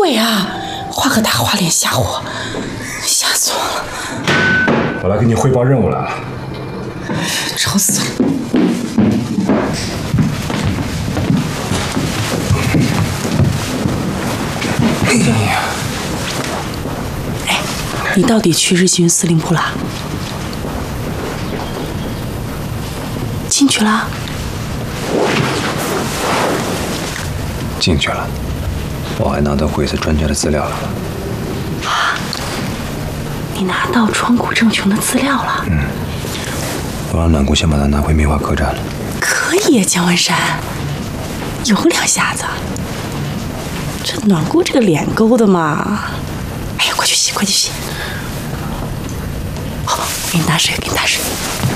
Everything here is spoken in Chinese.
鬼啊！画个大花脸吓我，吓死我了！ 我来给你汇报任务来了。 吵死了！ 哎呀！ 哎，你到底去日军司令部了？进去了？ 进去了。我还拿到鬼子专家的资料了。 啊！你拿到川谷正雄的资料了？ 我让暖姑先把他拿回梅花客栈了。 可以，姜文山，有两下子。这暖姑这个脸勾的嘛，哎呀，快去洗，快去洗！好，给你打水，给你打水。